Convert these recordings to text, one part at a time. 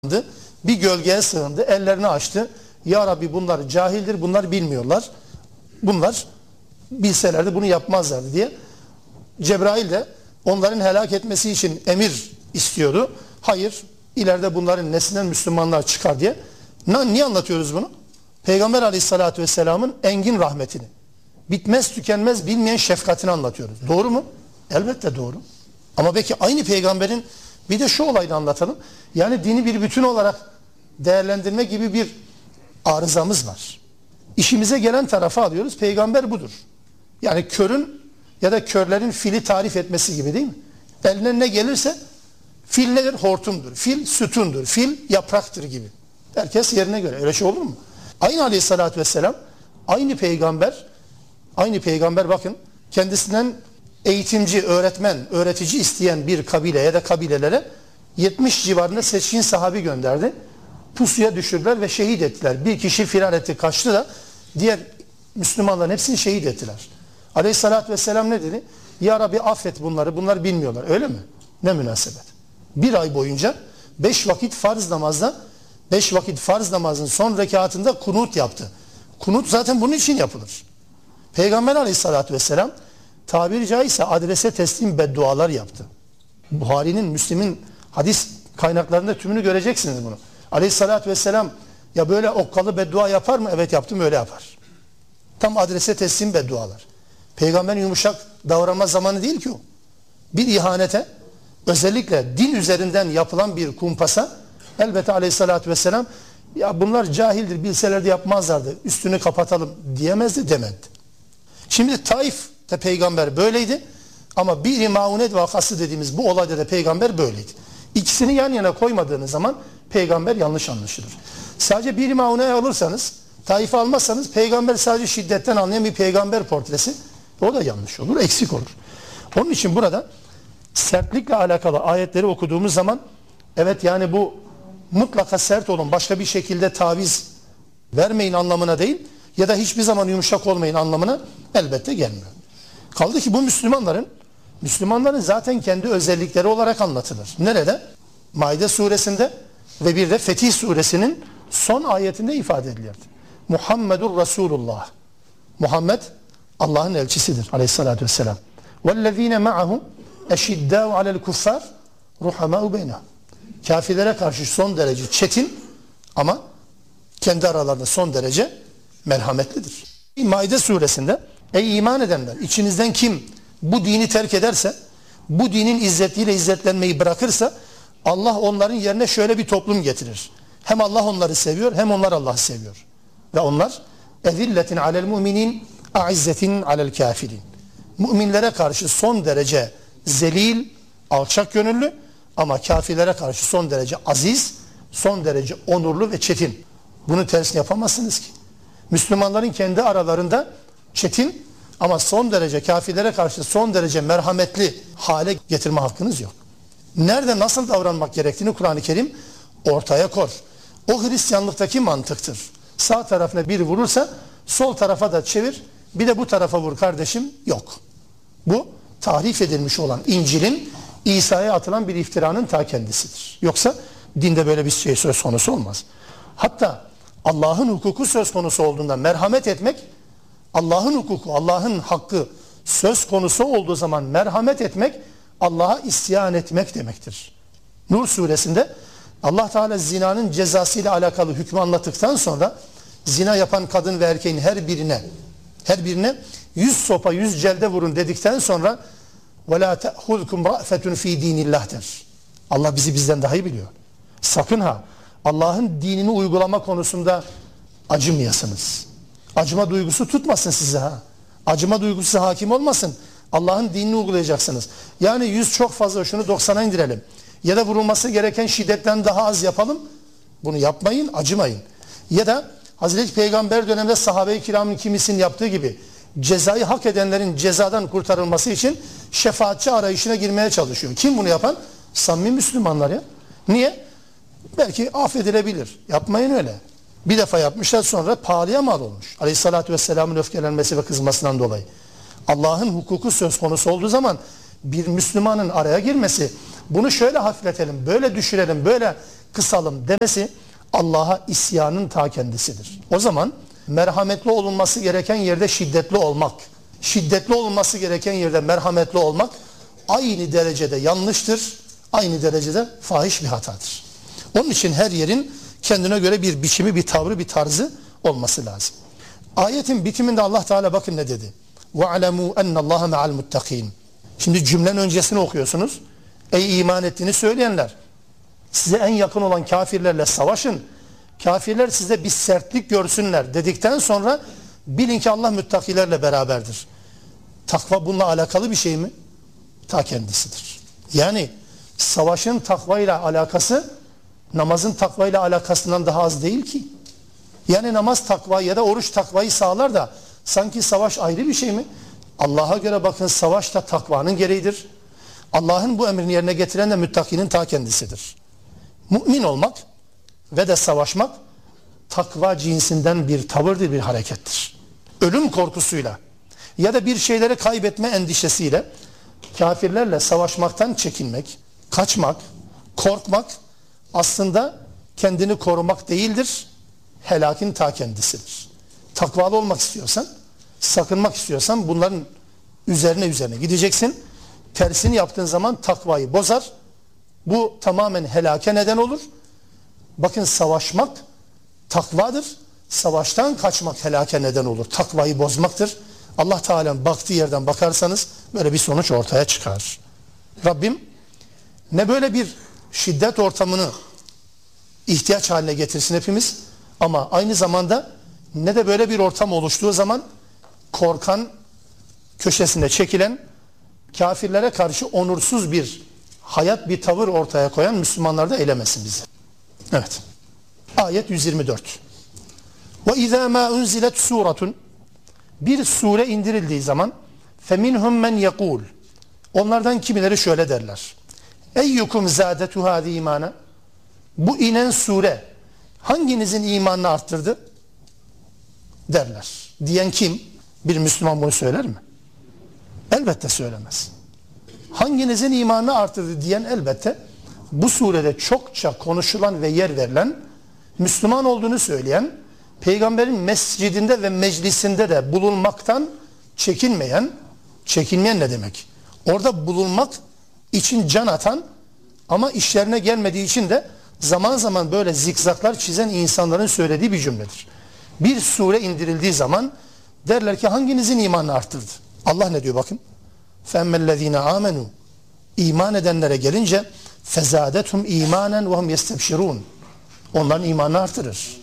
bir gölgeye sığındı, ellerini açtı. Ya Rabbi bunlar cahildir, bunlar bilmiyorlar. Bunlar bilselerdi bunu yapmazlardı diye. Cebrail de onların helak etmesi için emir istiyordu. Hayır, ileride bunların neslinden Müslümanlar çıkar diye. Niye anlatıyoruz bunu? Peygamber Aleyhisselatü Vesselam'ın engin rahmetini, bitmez tükenmez bilmeyen şefkatini anlatıyoruz. Doğru mu? Elbette doğru. Ama belki aynı peygamberin bir de şu olayını anlatalım. Yani dini bir bütün olarak değerlendirme gibi bir arızamız var. İşimize gelen tarafa alıyoruz. Peygamber budur. Yani körün ya da körlerin fili tarif etmesi gibi değil mi? Eline ne gelirse fil nedir? Hortumdur. Fil sütundur. Fil yapraktır gibi. Herkes yerine göre. Öyle şey olur mu? Aynı Aleyhisselatü Vesselam, aynı peygamber bakın kendisinden eğitimci, öğretmen, öğretici isteyen bir kabile ya da kabilelere 70 civarında seçkin sahabi gönderdi. Pusuya düşürdüler ve şehit ettiler. Bir kişi firar etti, kaçtı da diğer Müslümanların hepsini şehit ettiler. Aleyhissalatü vesselam ne dedi? Ya Rabbi affet bunları, bunlar bilmiyorlar. Öyle mi? Ne münasebet. Bir ay boyunca 5 vakit farz namazın son rekatında kunut yaptı. Kunut zaten bunun için yapılır. Peygamber Aleyhissalatü vesselam tabiri caizse adrese teslim beddualar yaptı. Buhari'nin, Müslim'in hadis kaynaklarında tümünü göreceksiniz bunu. Aleyhissalatü vesselam ya böyle okkalı beddua yapar mı? Evet yaptım, öyle yapar. Tam adrese teslim beddualar. Peygamberin yumuşak davranma zamanı değil ki o. Bir ihanete, özellikle din üzerinden yapılan bir kumpasa elbette Aleyhissalatü vesselam ya bunlar cahildir, bilselerdi yapmazlardı, üstünü kapatalım diyemezdi, demedi. Şimdi Taif'te peygamber böyleydi ama bir maunet vakası dediğimiz bu olayda da peygamber böyleydi. İkisini yan yana koymadığınız zaman peygamber yanlış anlaşılır. Sadece bir mauneyi alırsanız, Taif'i almazsanız peygamber sadece şiddetten anlayan bir peygamber portresi, o da yanlış olur, eksik olur. Onun için burada sertlikle alakalı ayetleri okuduğumuz zaman evet yani bu mutlaka sert olun, başka bir şekilde taviz vermeyin anlamına değil ya da hiçbir zaman yumuşak olmayın anlamına elbette gelmiyor. Kaldı ki bu Müslümanların zaten kendi özellikleri olarak anlatılır. Nerede? Maide suresinde ve bir de Fetih suresinin son ayetinde ifade ediliyor. Muhammedur Resulullah. Muhammed Allah'ın elçisidir aleyhissalatü vesselam. وَالَّذ۪ينَ مَعَهُمْ اَشِدَّاءُ عَلَى الْكُفَّارِ رُحَمَاءُ بَيْنَهُمْ. Kafirlere karşı son derece çetin ama kendi aralarında son derece merhametlidir. Maide suresinde ey iman edenler, içinizden kim bu dini terk ederse, bu dinin izzetiyle izzetlenmeyi bırakırsa Allah onların yerine şöyle bir toplum getirir. Hem Allah onları seviyor hem onlar Allah'ı seviyor. Ve onlar ezilletin alel müminin a'izzetin alel kafirin. Müminlere karşı son derece zelil, alçak gönüllü ama kafirlere karşı son derece aziz, son derece onurlu ve çetin. Bunu tersini yapamazsınız ki. Müslümanların kendi aralarında çetin ama son derece kafirlere karşı son derece merhametli hale getirme hakkınız yok. Nerede nasıl davranmak gerektiğini Kur'an-ı Kerim ortaya kor. O Hristiyanlıktaki mantıktır. Sağ tarafına bir vurursa sol tarafa da çevir, bir de bu tarafa vur kardeşim, yok. Bu tahrif edilmiş olan İncil'in İsa'ya atılan bir iftiranın ta kendisidir. Yoksa dinde böyle bir şey söz konusu olmaz. Hatta Allah'ın hukuku söz konusu olduğunda merhamet etmek, Allah'ın hukuku, Allah'ın hakkı söz konusu olduğu zaman merhamet etmek, Allah'a isyan etmek demektir. Nur suresinde Allah Teala zinanın cezasıyla alakalı hükmü anlattıktan sonra zina yapan kadın ve erkeğin her birine 100 sopa 100 celde vurun dedikten sonra وَلَا تَأْخُذْكُمْ رَأْفَةٌ ف۪ي د۪ينِ اللّٰهِ der. Allah bizi bizden daha iyi biliyor. Sakın ha Allah'ın dinini uygulama konusunda acımayasınız. Acıma duygusu tutmasın size ha. Acıma duygusu hakim olmasın. Allah'ın dinini uygulayacaksınız. Yani 100 çok fazla, şunu 90'a indirelim. Ya da vurulması gereken şiddetten daha az yapalım. Bunu yapmayın, acımayın. Ya da Hazreti Peygamber döneminde sahabe-i kiramın kimisinin yaptığı gibi cezayı hak edenlerin cezadan kurtarılması için şefaatçi arayışına girmeye çalışıyor. Kim bunu yapan? Samimi Müslümanlar ya. Niye? Belki affedilebilir. Yapmayın öyle. Bir defa yapmışlar, sonra pahalıya mal olmuş. Aleyhissalatü vesselamın öfkelenmesi ve kızmasından dolayı. Allah'ın hukuku söz konusu olduğu zaman bir Müslümanın araya girmesi, bunu şöyle hafifletelim, böyle düşürelim, böyle kısalım demesi Allah'a isyanın ta kendisidir. O zaman merhametli olunması gereken yerde şiddetli olmak, şiddetli olunması gereken yerde merhametli olmak aynı derecede yanlıştır, aynı derecede fahiş bir hatadır. Onun için her yerin kendine göre bir biçimi, bir tavrı, bir tarzı olması lazım. Ayetin bitiminde Allah Teala bakın ne dedi? وَعَلَمُوا اَنَّ اللّٰهَ مَعَ الْمُتَّقِينَ. Şimdi cümlenin öncesini okuyorsunuz. Ey iman ettiğini söyleyenler, size en yakın olan kafirlerle savaşın. Kafirler size bir sertlik görsünler dedikten sonra bilin ki Allah müttakilerle beraberdir. Takva bununla alakalı bir şey mi? Ta kendisidir. Yani savaşın takvayla alakası namazın takvayla alakasından daha az değil ki. Yani namaz takva ya da oruç takvayı sağlar da sanki savaş ayrı bir şey mi? Allah'a göre bakın savaş da takvanın gereğidir. Allah'ın bu emrini yerine getiren de müttakinin ta kendisidir. Mümin olmak ve de savaşmak takva cinsinden bir tavırdır, bir harekettir. Ölüm korkusuyla ya da bir şeyleri kaybetme endişesiyle kafirlerle savaşmaktan çekinmek, kaçmak, korkmak aslında kendini korumak değildir, helakin ta kendisidir. Takvalı olmak istiyorsan, sakınmak istiyorsan bunların üzerine gideceksin. Tersini yaptığın zaman takvayı bozar. Bu tamamen helake neden olur. Bakın savaşmak takvadır. Savaştan kaçmak helake neden olur. Takvayı bozmaktır. Allah Teala'nın baktığı yerden bakarsanız böyle bir sonuç ortaya çıkar. Rabbim ne böyle bir şiddet ortamını ihtiyaç haline getirsin hepimiz ama aynı zamanda ne de böyle bir ortam oluştuğu zaman korkan, köşesine çekilen, kafirlere karşı onursuz bir hayat, bir tavır ortaya koyan Müslümanlar da eylemesin bizi. Evet. Ayet 124. وَاِذَا مَا اُنْزِلَتْ سُورَةٌ. Bir sure indirildiği zaman فَمِنْهُمْ مَنْ يَقُولُ. Onlardan kimileri şöyle derler. اَيُّكُمْ زَادَتُ هَذِي imana. Bu inen sure hanginizin imanını arttırdı? Derler. Diyen kim? Bir Müslüman bunu söyler mi? Elbette söylemez. Hanginizin imanını arttırdı diyen elbette bu surede çokça konuşulan ve yer verilen, Müslüman olduğunu söyleyen, Peygamberin mescidinde ve meclisinde de bulunmaktan çekinmeyen, çekinmeyen ne demek? Orada bulunmak için can atan ama işlerine gelmediği için de zaman zaman böyle zikzaklar çizen insanların söylediği bir cümledir. Bir sure indirildiği zaman derler ki hanginizin imanını arttırdı? Allah ne diyor bakın? فَاَمَّا الَّذ۪ينَ آمَنُوا. İman edenlere gelince فَزَادَتْهُمْ اِيمَانًا وَهُمْ يَسْتَبْشِرُونَ. Onların imanını artırır.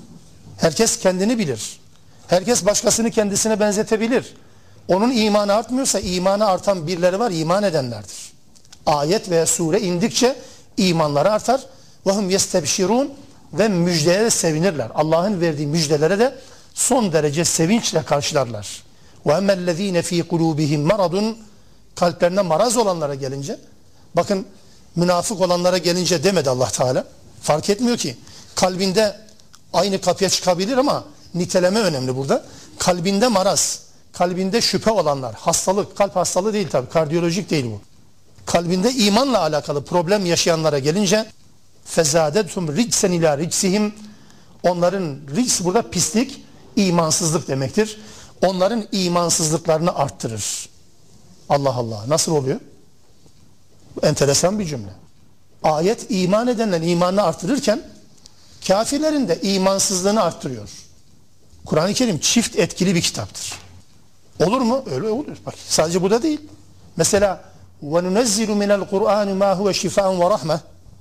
Herkes kendini bilir. Herkes başkasını kendisine benzetebilir. Onun imanı artmıyorsa imanı artan birileri var, iman edenlerdir. Ayet veya sure indikçe imanları artar. وَهُمْ يَسْتَبْشِرُونَ. Ve müjdelere sevinirler. Allah'ın verdiği müjdelere de son derece sevinçle karşılarlar. وَاَمَّا الَّذ۪ينَ ف۪ي قُلُوبِهِمْ مَرَضٌ. Kalplerine maraz olanlara gelince, bakın münafık olanlara gelince demedi Allah Teala. Fark etmiyor ki. Kalbinde aynı kapıya çıkabilir ama niteleme önemli burada. Kalbinde maraz, kalbinde şüphe olanlar, hastalık, kalp hastalığı değil tabi, kardiyolojik değil bu. Kalbinde imanla alakalı problem yaşayanlara gelince فَزَادَتْهُمْ رِجْسًا اِلٰى رِجْسِهِمْ. Onların rics burada pislik, imansızlık demektir. Onların imansızlıklarını arttırır. Allah Allah. Nasıl oluyor? Enteresan bir cümle. Ayet iman edenlerin imanını artırırken kafirlerin de imansızlığını arttırıyor. Kur'an-ı Kerim çift etkili bir kitaptır. Olur mu? Öyle oluyor. Bak, sadece bu da değil. Mesela وَنُنَزِّلُ مِنَ الْقُرْآنِ مَا هُوَ شِفَاءٌ وَرَحْمَةٌ.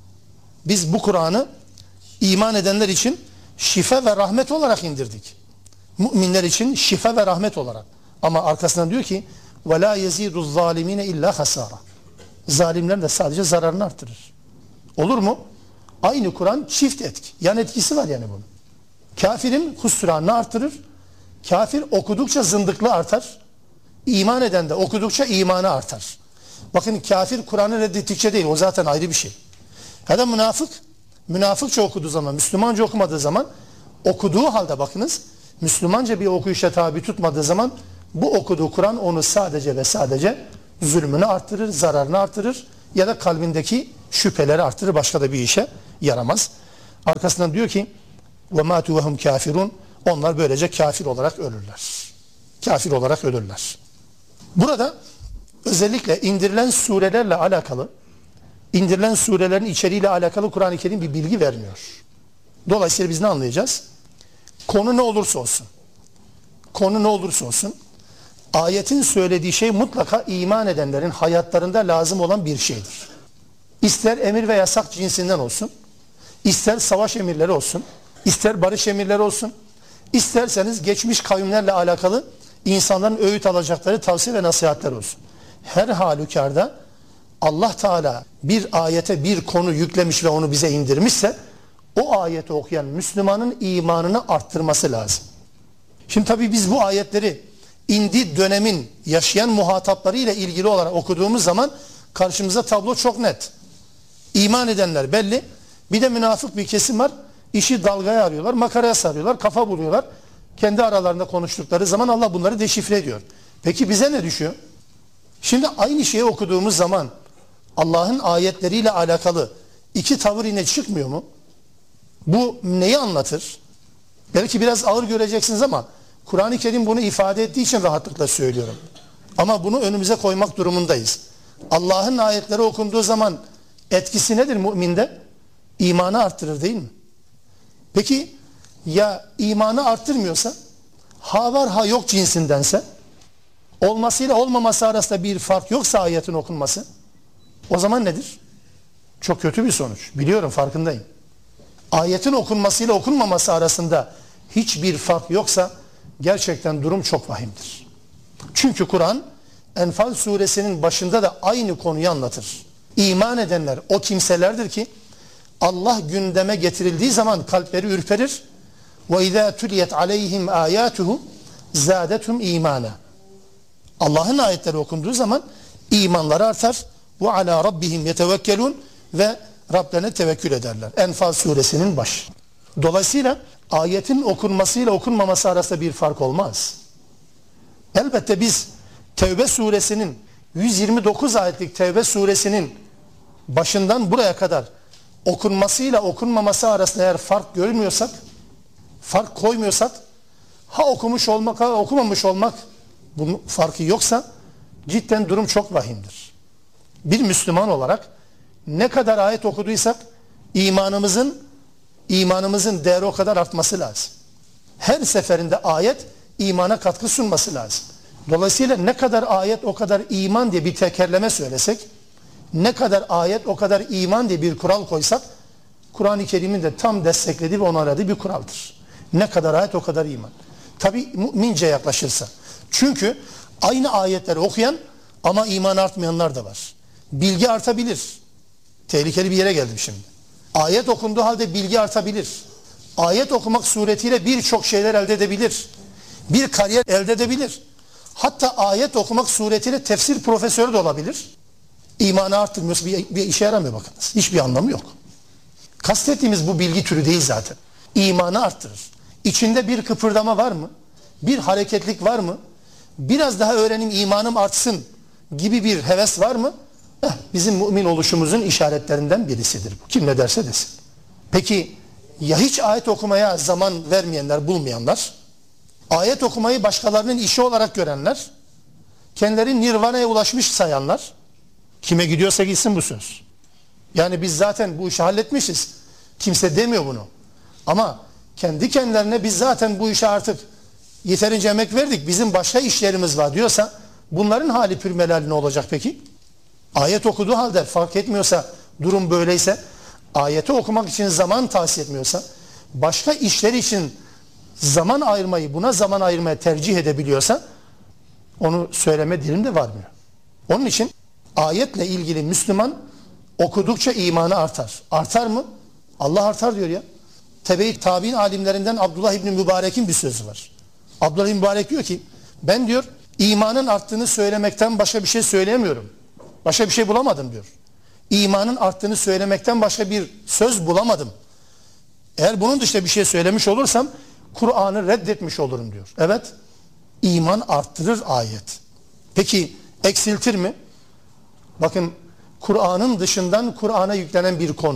Biz bu Kur'an'ı iman edenler için şifa ve rahmet olarak indirdik. Müminler için şifa ve rahmet olarak. Ama arkasından diyor ki وَلَا يَزِيدُ الظَّالِمِينَ اِلَّا خَسَارًا. Zalimler de sadece zararını artırır. Olur mu? Aynı Kur'an çift etki. Yan etkisi var yani bunun. Kafirin husranını artırır. Kafir okudukça zındıklığı artar. İman eden de okudukça imanı artar. Bakın kafir Kur'an'ı reddettikçe değil. O zaten ayrı bir şey. Ya da münafık. Münafıkça okuduğu zaman, Müslümanca okumadığı zaman, okuduğu halde bakınız, Müslümanca bir okuyuşa tabi tutmadığı zaman bu okuduğu Kur'an onu sadece ve sadece zulmünü artırır, zararını artırır ya da kalbindeki şüpheleri artırır, başka da bir işe yaramaz. Arkasından diyor ki وَمَاتُوا وَهُمْ كَافِرُونَ onlar böylece kafir olarak ölürler. Kafir olarak ölürler. Burada özellikle indirilen surelerle alakalı, indirilen surelerin içeriğiyle alakalı Kur'an-ı Kerim bir bilgi vermiyor. Dolayısıyla biz ne anlayacağız? Konu ne olursa olsun, konu ne olursa olsun, ayetin söylediği şey mutlaka iman edenlerin hayatlarında lazım olan bir şeydir. İster emir ve yasak cinsinden olsun, ister savaş emirleri olsun, ister barış emirleri olsun, isterseniz geçmiş kavimlerle alakalı insanların öğüt alacakları tavsiye ve nasihatler olsun. Her halükarda Allah Teala bir ayete bir konu yüklemiş ve onu bize indirmişse o ayeti okuyan Müslümanın imanını arttırması lazım. Şimdi tabii biz bu ayetleri indiği dönemin yaşayan muhatapları ile ilgili olarak okuduğumuz zaman karşımıza tablo çok net. İman edenler belli. Bir de münafık bir kesim var. İşi dalgaya arıyorlar, makaraya sarıyorlar, kafa buluyorlar. Kendi aralarında konuştukları zaman Allah bunları deşifre ediyor. Peki bize ne düşüyor? Şimdi aynı şeyi okuduğumuz zaman Allah'ın ayetleriyle alakalı iki tavır yine çıkmıyor mu? Bu neyi anlatır? Belki biraz ağır göreceksiniz ama Kur'an-ı Kerim bunu ifade ettiği için rahatlıkla söylüyorum. Ama bunu önümüze koymak durumundayız. Allah'ın ayetleri okunduğu zaman etkisi nedir müminde? İmanı arttırır değil mi? Peki ya imanı arttırmıyorsa, ha var ha yok cinsindense, olmasıyla olmaması arasında bir fark yoksa ayetin okunması, o zaman nedir? Çok kötü bir sonuç. Biliyorum, farkındayım. Ayetin okunmasıyla okunmaması arasında hiçbir fark yoksa gerçekten durum çok vahimdir. Çünkü Kur'an Enfal suresinin başında da aynı konuyu anlatır. İman edenler o kimselerdir ki Allah gündeme getirildiği zaman kalpleri ürperir. وَاِذَا تُلِيَتْ عَلَيْهِمْ آيَاتُهُ زَادَتْهُمْ اِيمَانًا Allah'ın ayetleri okunduğu zaman imanları artar. وَعَلَى رَبِّهِمْ يَتَوَكَّلُونَ ve Rablerine tevekkül ederler. Enfal suresinin başı. Dolayısıyla ayetin okunmasıyla okunmaması arasında bir fark olmaz. Elbette biz Tevbe suresinin 129 ayetlik Tevbe suresinin başından buraya kadar okunmasıyla okunmaması arasında eğer fark görmüyorsak, fark koymuyorsak, ha okumuş olmak ha okumamış olmak bunun farkı yoksa cidden durum çok vahimdir. Bir Müslüman olarak ne kadar ayet okuduysak imanımızın değeri o kadar artması lazım. Her seferinde ayet imana katkı sunması lazım. Dolayısıyla ne kadar ayet o kadar iman diye bir tekerleme söylesek, ne kadar ayet o kadar iman diye bir kural koysak, Kur'an-ı Kerim'in de tam desteklediği ve onayladığı bir kuraldır. Ne kadar ayet o kadar iman. Tabi mümince yaklaşırsa. Çünkü aynı ayetleri okuyan ama iman artmayanlar da var. Bilgi artabilir. Tehlikeli bir yere geldim şimdi. Ayet okunduğu halde bilgi artabilir. Ayet okumak suretiyle birçok şeyler elde edebilir. Bir kariyer elde edebilir. Hatta ayet okumak suretiyle tefsir profesörü de olabilir. İmanı arttırmıyorsa bir işe yaramıyor bakınız. Hiçbir anlamı yok. Kastettiğimiz bu bilgi türü değil zaten. İmanı arttırır. İçinde bir kıpırdama var mı? Bir hareketlik var mı? Biraz daha öğrenim imanım artsın gibi bir heves var mı? Bizim mümin oluşumuzun işaretlerinden birisidir bu. Kim ne derse desin. Peki ya hiç ayet okumaya zaman vermeyenler, bulmayanlar? Ayet okumayı başkalarının işi olarak görenler? Kendileri nirvana'ya ulaşmış sayanlar? Kime gidiyorsa gitsin bu söz. Yani biz zaten bu işi halletmişiz. Kimse demiyor bunu. Ama kendi kendilerine biz zaten bu işe artık yeterince emek verdik, bizim başka işlerimiz var diyorsa bunların hali pürmelali ne olacak peki? Ayet okuduğu halde fark etmiyorsa, durum böyleyse, ayeti okumak için zaman tahsis etmiyorsa, başka işler için zaman ayırmayı, buna zaman ayırmaya tercih edebiliyorsa, onu söyleme dilim de varmıyor. Onun için ayetle ilgili Müslüman okudukça imanı artar. Artar mı? Allah artar diyor ya. Tebe-i tabi'in alimlerinden Abdullah İbni Mübarek'in bir sözü var. Abdullah İbni Mübarek diyor ki, ben diyor imanın arttığını söylemekten başka bir şey söyleyemiyorum. Başka bir şey bulamadım diyor. İmanın arttığını söylemekten başka bir söz bulamadım. Eğer bunun dışında bir şey söylemiş olursam Kur'an'ı reddetmiş olurum diyor. Evet, iman arttırır ayet. Peki eksiltir mi? Bakın, Kur'an'ın dışından Kur'an'a yüklenen bir konu.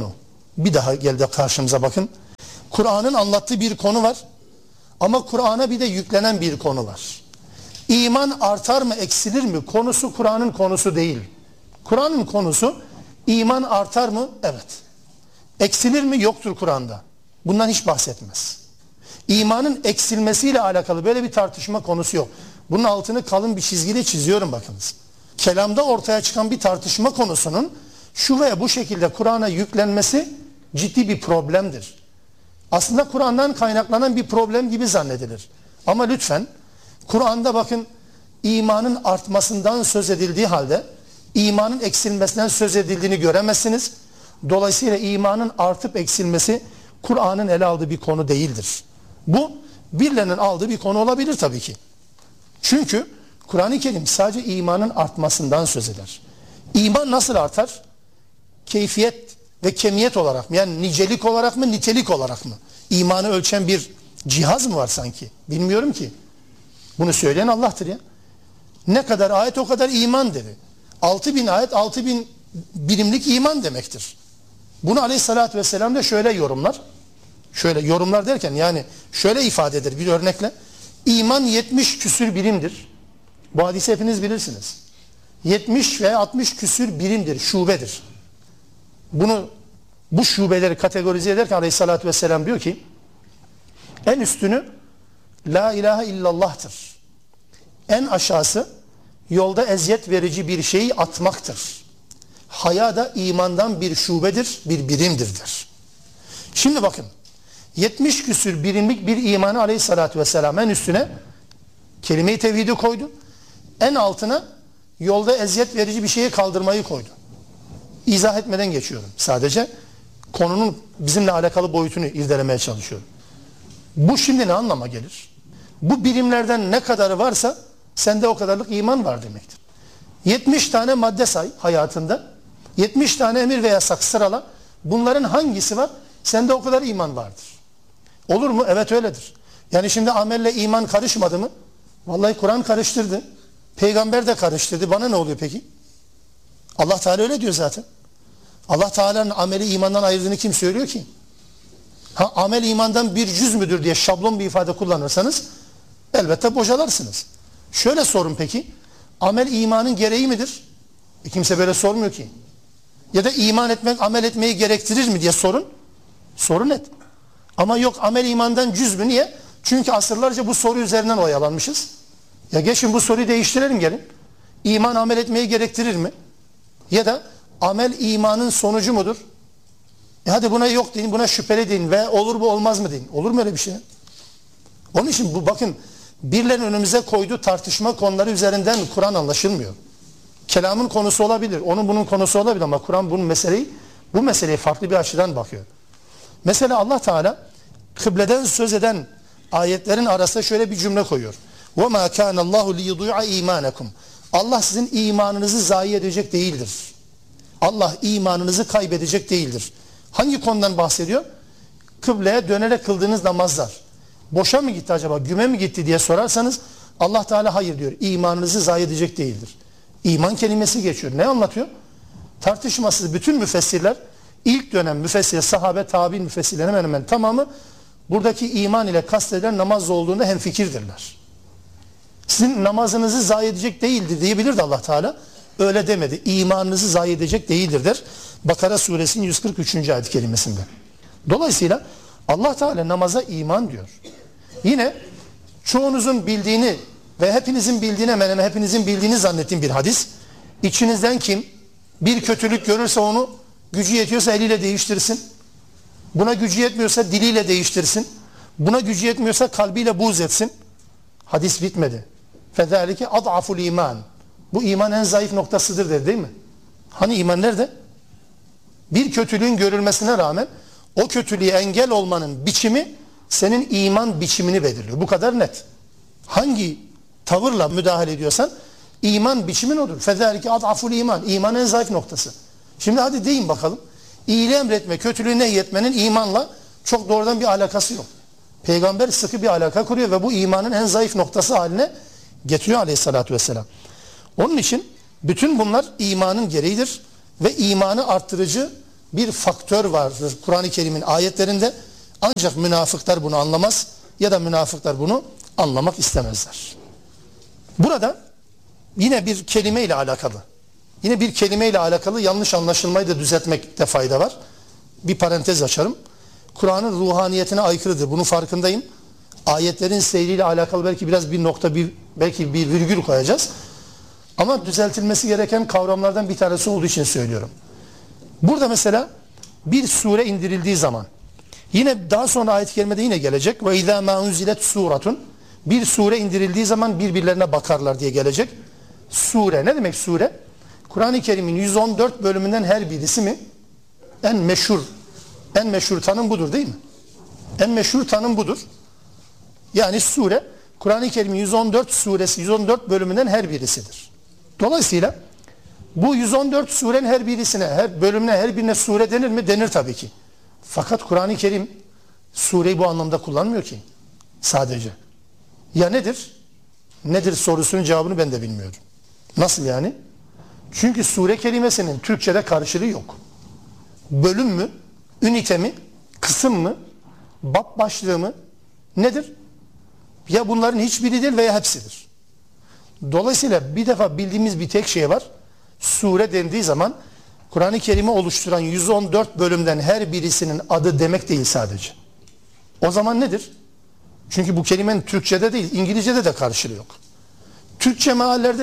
Bir daha geldi karşımıza bakın. Kur'an'ın anlattığı bir konu var. Ama Kur'an'a bir de yüklenen bir konu var. İman artar mı eksilir mi konusu Kur'an'ın konusu değil. Kur'an'ın konusu iman artar mı? Evet. Eksilir mi? Yoktur Kur'an'da. Bundan hiç bahsetmez. İmanın eksilmesiyle alakalı böyle bir tartışma konusu yok. Bunun altını kalın bir çizgiyle çiziyorum bakınız. Kelamda ortaya çıkan bir tartışma konusunun şu veya bu şekilde Kur'an'a yüklenmesi ciddi bir problemdir. Aslında Kur'an'dan kaynaklanan bir problem gibi zannedilir. Ama lütfen Kur'an'da bakın imanın artmasından söz edildiği halde imanın eksilmesinden söz edildiğini göremezsiniz. Dolayısıyla imanın artıp eksilmesi Kur'an'ın ele aldığı bir konu değildir. Bu birilerinin aldığı bir konu olabilir tabii ki. Çünkü Kur'an-ı Kerim sadece imanın artmasından söz eder. İman nasıl artar? Keyfiyet ve kemiyet olarak mı? Yani nicelik olarak mı, nitelik olarak mı? İmanı ölçen bir cihaz mı var sanki? Bilmiyorum ki. Bunu söyleyen Allah'tır ya. Ne kadar ayet o kadar iman dedi. 6000 ayet 6000 birimlik iman demektir. Bunu Aleyhisselatü Vesselam da şöyle yorumlar. Şöyle yorumlar derken yani şöyle ifade eder bir örnekle. İman 70 küsür birimdir. Bu hadisi hepiniz bilirsiniz. 70 ve 60 küsür birimdir, şubedir. Bu şubeleri kategorize ederken Aleyhisselatü Vesselam diyor ki en üstünü La ilahe illallah'tır. En aşağısı yolda eziyet verici bir şeyi atmaktır. Haya da imandan bir şubedir, bir birimdir der. Şimdi bakın 70 küsür birimlik bir imanı Aleyhisselatü Vesselam en üstüne kelime-i tevhidi koydu. En altına yolda eziyet verici bir şeyi kaldırmayı koydu. İzah etmeden geçiyorum. Sadece konunun bizimle alakalı boyutunu irdelemeye çalışıyorum. Bu şimdi ne anlama gelir? Bu birimlerden ne kadarı varsa sende o kadarlık iman var demektir. 70 tane madde say hayatında. 70 tane emir ve yasak sırala. Bunların hangisi var? Sende o kadar iman vardır. Olur mu? Evet öyledir. Yani şimdi amelle iman karışmadı mı? Vallahi Kur'an karıştırdı. Peygamber de karıştırdı. Bana ne oluyor peki? Allah Teala öyle diyor zaten. Allah Teala'nın ameli imandan ayırdığını kim söylüyor ki? Amel imandan bir cüz müdür diye şablon bir ifade kullanırsanız elbette bocalarsınız. Şöyle sorun peki. Amel imanın gereği midir? Kimse böyle sormuyor ki. Ya da iman etmek amel etmeyi gerektirir mi diye sorun. Sorun et. Ama yok amel imandan cüz mü? Niye? Çünkü asırlarca bu soru üzerinden oyalanmışız. Ya geçin bu soruyu değiştirelim gelin. İman amel etmeyi gerektirir mi? Ya da amel imanın sonucu mudur? Hadi buna yok deyin, buna şüpheli deyin ve olur mu olmaz mı deyin. Olur mu öyle bir şey? Onun için bu bakın birilerinin önümüze koyduğu tartışma konuları üzerinden Kur'an anlaşılmıyor. Kelamın konusu olabilir, onun bunun konusu olabilir ama Kur'an bu meseleyi farklı bir açıdan bakıyor. Mesela Allah Teala kıbleden söz eden ayetlerin arasında şöyle bir cümle koyuyor. وَمَا كَانَ اللّٰهُ لِيُضُيعَ اِيمَانَكُمْ Allah sizin imanınızı zayi edecek değildir. Allah imanınızı kaybedecek değildir. Hangi konudan bahsediyor? Kıbleye dönerek kıldığınız namazlar. Boşa mı gitti acaba, güme mi gitti diye sorarsanız Allah Teala hayır diyor. İmanınızı zayi edecek değildir. İman kelimesi geçiyor. Ne anlatıyor? Tartışmasız bütün müfessirler, ilk dönem müfessir, sahabe, tabi'in müfessirlerin hemen hemen tamamı buradaki iman ile kastedilen namaz olduğunda hemfikirdirler. Sizin namazınızı zayi edecek değildir diyebilirdi Allah Teala. Öyle demedi. İmanınızı zayi edecek değildir der. Bakara suresinin 143. ayet kelimesinde. Dolayısıyla Allah Teala namaza iman diyor. Yine çoğunuzun bildiğini ve hepinizin bildiğini hemen hemen hepinizin bildiğini zannettiğim bir hadis. İçinizden kim bir kötülük görürse onu gücü yetiyorsa eliyle değiştirsin. Buna gücü yetmiyorsa diliyle değiştirsin. Buna gücü yetmiyorsa kalbiyle buğz etsin. Hadis bitmedi. فَذَٰلِكَ اَضْعَفُ الْا۪يمَانِ Bu iman en zayıf noktasıdır dedi değil mi? Hani iman nerede? Bir kötülüğün görülmesine rağmen o kötülüğe engel olmanın biçimi senin iman biçimini belirliyor. Bu kadar net. Hangi tavırla müdahale ediyorsan iman biçimin odur. فَذَٰلِكَ اَضْعَفُ الْا۪يمَانِ İman en zayıf noktası. Şimdi hadi deyin bakalım. İyiliği emretme, kötülüğü nehyetmenin imanla çok doğrudan bir alakası yok. Peygamber sıkı bir alaka kuruyor ve bu imanın en zayıf noktası haline getiriyor Aleyhisselatü Vesselam. Onun için bütün bunlar imanın gereğidir ve imanı arttırıcı bir faktör vardır Kur'an-ı Kerim'in ayetlerinde. Ancak münafıklar bunu anlamaz ya da münafıklar bunu anlamak istemezler. Burada yine bir kelimeyle alakalı. Yine bir kelimeyle alakalı yanlış anlaşılmayı da düzeltmekte fayda var. Bir parantez açarım. Kur'an'ın ruhaniyetine aykırıdır. Bunun farkındayım. Ayetlerin seyriyle alakalı belki biraz bir nokta, belki bir virgül koyacağız. Ama düzeltilmesi gereken kavramlardan bir tanesi olduğu için söylüyorum. Burada mesela bir sure indirildiği zaman, yine daha sonra ayet-i kerimede yine gelecek. Ve izâ mâ unzilet suratun. Bir sure indirildiği zaman birbirlerine bakarlar diye gelecek. Sure. Ne demek sure? Kur'an-ı Kerim'in 114 bölümünden her birisi mi? En meşhur tanım budur değil mi? En meşhur tanım budur. Yani sure, Kur'an-ı Kerim'in 114 suresi, 114 bölümünden her birisidir. Dolayısıyla bu 114 surenin her birisine, her bölümüne, her birine sure denir mi? Denir tabii ki. Fakat Kur'an-ı Kerim sureyi bu anlamda kullanmıyor ki. Sadece. Ya nedir? Nedir sorusunun cevabını ben de bilmiyorum. Nasıl yani? Çünkü sure kelimesinin Türkçe'de karşılığı yok. Bölüm mü? Ünite mi? Kısım mı? Bab başlığı mı? Nedir? Ya bunların hiçbiri değil veya hepsidir. Dolayısıyla bir defa bildiğimiz bir tek şey var. Sure dendiği zaman Kur'an-ı Kerim'i oluşturan 114 bölümden her birisinin adı demek değil sadece. O zaman nedir? Çünkü bu kelimenin Türkçe'de değil, İngilizce'de de karşılığı yok. Türkçe meallerde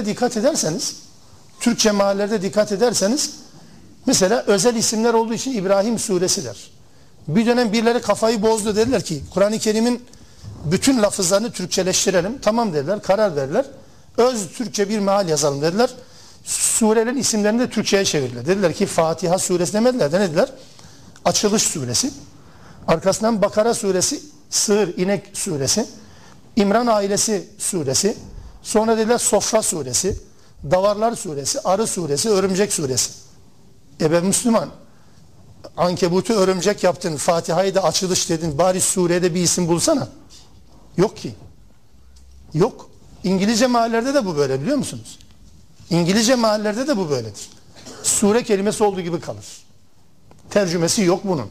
dikkat ederseniz mesela özel isimler olduğu için İbrahim suresi der. Bir dönem birileri kafayı bozdu, dediler ki Kur'an-ı Kerim'in bütün lafızlarını Türkçeleştirelim. Tamam dediler, karar verdiler. Öz Türkçe bir meal yazalım dediler. Surelerin isimlerini de Türkçe'ye çevirdiler. Dediler ki Fatiha suresi demediler de ne dediler? Açılış suresi. Arkasından Bakara suresi, sığır, inek suresi. İmran ailesi suresi. Sonra dediler Sofra suresi. Davarlar suresi, arı suresi, örümcek suresi. Ben Müslüman. Ankebutu örümcek yaptın, Fatiha'yı da açılış dedin. Bari surede bir isim bulsana. Yok ki. Yok. İngilizce meallerde de bu böyle, biliyor musunuz? İngilizce meallerde de bu böyledir. Sure kelimesi olduğu gibi kalır. Tercümesi yok bunun.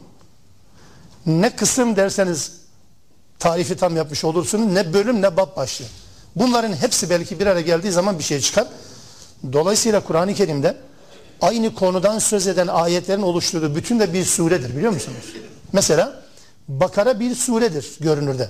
Ne kısım derseniz tarifi tam yapmış olursunuz, ne bölüm ne bab başlığı. Bunların hepsi belki bir araya geldiği zaman bir şey çıkar. Dolayısıyla Kur'an-ı Kerim'de aynı konudan söz eden ayetlerin oluşturduğu bütün de bir suredir, biliyor musunuz? Mesela Bakara bir suredir görünürde.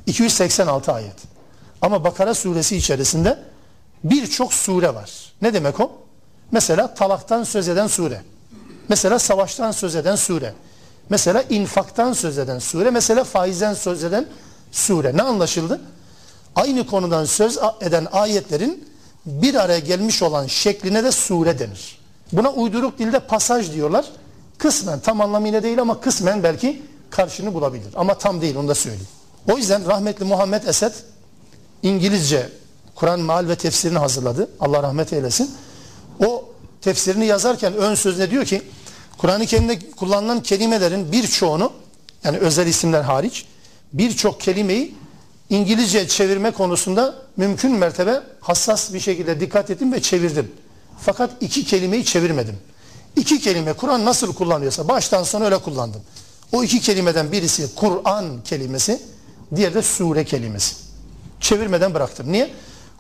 286 ayet. Ama Bakara suresi içerisinde birçok sure var. Ne demek o? Mesela talaktan söz eden sure. Mesela savaştan söz eden sure. Mesela infaktan söz eden sure. Mesela faizden söz eden sure. Ne anlaşıldı? Aynı konudan söz eden ayetlerin bir araya gelmiş olan şekline de sure denir. Buna uyduruk dilde pasaj diyorlar. Kısmen, tam anlamıyla değil ama kısmen belki karşını bulabilir. Ama tam değil, onu da söyleyeyim. O yüzden rahmetli Muhammed Esed İngilizce Kur'an meal ve tefsirini hazırladı. Allah rahmet eylesin. O tefsirini yazarken ön sözüne diyor ki Kur'an-ı Kerim'de kullanılan kelimelerin birçoğunu, yani özel isimler hariç, birçok kelimeyi İngilizce çevirme konusunda mümkün mertebe hassas bir şekilde dikkat ettim ve çevirdim. Fakat iki kelimeyi çevirmedim. İki kelime Kur'an nasıl kullanıyorsa baştan sona öyle kullandım. O iki kelimeden birisi Kur'an kelimesi, diğeri de sure kelimesi. Çevirmeden bıraktım. Niye?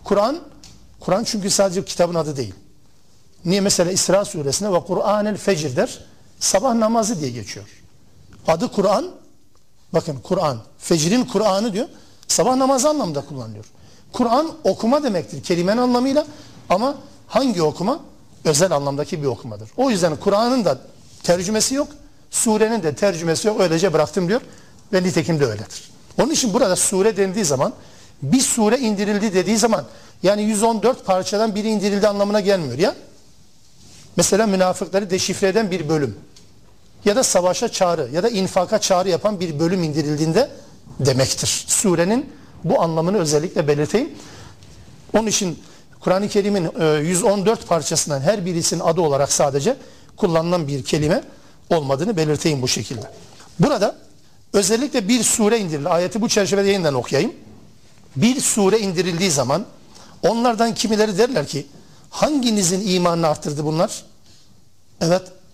Kur'an çünkü sadece kitabın adı değil. Niye? Mesela İsra suresinde ve Kur'anel fecr der. Sabah namazı diye geçiyor. Adı Kur'an. Bakın Kur'an. Fecrin Kur'an'ı diyor. Sabah namazı anlamında kullanılıyor. Kur'an okuma demektir kelimenin anlamıyla, ama hangi okuma? Özel anlamdaki bir okumadır. O yüzden Kur'an'ın da tercümesi yok, surenin de tercümesi yok, öylece bıraktım diyor ve nitekim de öyledir. Onun için burada sure dendiği zaman, bir sure indirildi dediği zaman, yani 114 parçadan biri indirildi anlamına gelmiyor ya. Mesela münafıkları deşifre eden bir bölüm ya da savaşa çağrı ya da infaka çağrı yapan bir bölüm indirildiğinde demektir. Surenin bu anlamını özellikle belirteyim. Onun için Kur'an-ı Kerim'in 114 parçasından her birisinin adı olarak sadece kullanılan bir kelime olmadığını belirteyim bu şekilde. Burada özellikle bir sure indirildi. Ayeti bu çerçevede yeniden okuyayım. Bir sure indirildiği zaman onlardan kimileri derler ki hanginizin imanını arttırdı bunlar? Evet,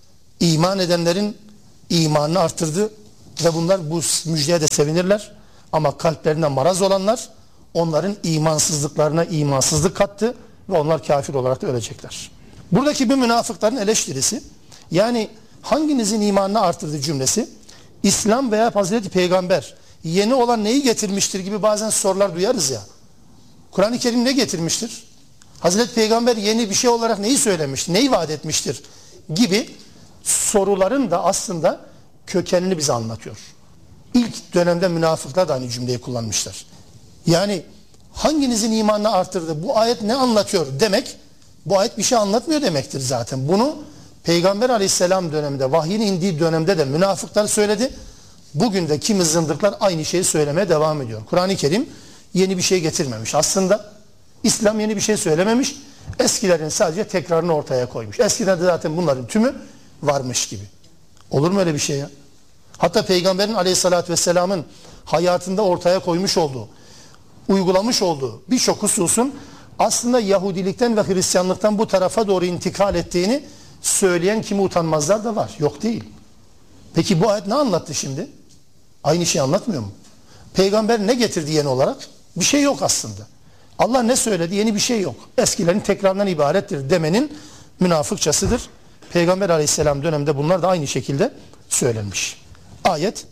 İman edenlerin imanını artırdı ve bunlar bu müjdeye de sevinirler. Ama kalplerinde maraz olanlar onların imansızlıklarına imansızlık kattı ve onlar kafir olarak da ölecekler. Buradaki bir münafıkların eleştirisi, yani hanginizin imanını artırdı cümlesi, İslam veya Hazreti Peygamber yeni olan neyi getirmiştir gibi bazen sorular duyarız ya. Kur'an-ı Kerim ne getirmiştir? Hazreti Peygamber yeni bir şey olarak neyi söylemiştir, neyi vaat etmiştir gibi soruların da aslında kökenini bize anlatıyor. İlk dönemde münafıklar da aynı cümleyi kullanmışlar. Yani hanginizin imanını artırdı, bu ayet ne anlatıyor demek, bu ayet bir şey anlatmıyor demektir zaten. Bunu Peygamber Aleyhisselam döneminde, vahyin indiği dönemde de münafıklar söyledi. Bugün de kimi zındıklar aynı şeyi söylemeye devam ediyor. Kur'an-ı Kerim yeni bir şey getirmemiş. Aslında İslam yeni bir şey söylememiş. Eskilerin sadece tekrarını ortaya koymuş. Eskiden de zaten bunların tümü varmış gibi. Olur mu öyle bir şey ya? Hatta Peygamberin Aleyhisselatü Vesselam'ın hayatında ortaya koymuş olduğu, uygulamış olduğu birçok hususun aslında Yahudilikten ve Hristiyanlıktan bu tarafa doğru intikal ettiğini söyleyen kimi utanmazlar da var. Yok değil. Peki bu ayet ne anlattı şimdi? Aynı şeyi anlatmıyor mu? Peygamber ne getirdi yeni olarak? Bir şey yok aslında. Allah ne söyledi? Yeni bir şey yok. Eskilerin tekrarından ibarettir demenin münafıkçasıdır. Peygamber Aleyhisselam döneminde bunlar da aynı şekilde söylenmiş. Ayet